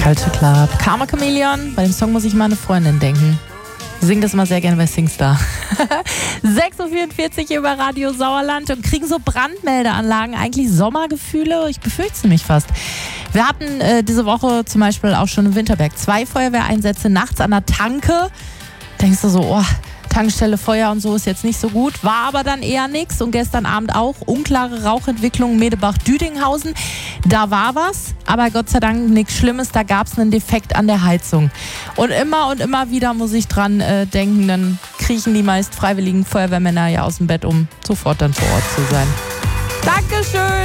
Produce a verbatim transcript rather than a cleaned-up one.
Culture Club. Karma Chameleon. Bei dem Song muss ich mal an eine Freundin denken. Wir singen das immer sehr gerne bei Singstar. sechs Uhr vierundvierzig hier über Radio Sauerland und kriegen so Brandmeldeanlagen eigentlich Sommergefühle? Ich befürchte es nämlich fast. Wir hatten äh, diese Woche zum Beispiel auch schon in Winterberg zwei Feuerwehreinsätze nachts an der Tanke. Denkst du so, oh, Tankstelle, Feuer und so ist jetzt nicht so gut. War aber dann eher nix. Und gestern Abend auch unklare Rauchentwicklung Medebach-Düdinghausen. Da war was, aber Gott sei Dank nichts Schlimmes. Da gab es einen Defekt an der Heizung. Und immer und immer wieder muss ich dran äh, denken, dann kriechen die meist freiwilligen Feuerwehrmänner ja aus dem Bett, um sofort dann vor Ort zu sein. Dankeschön!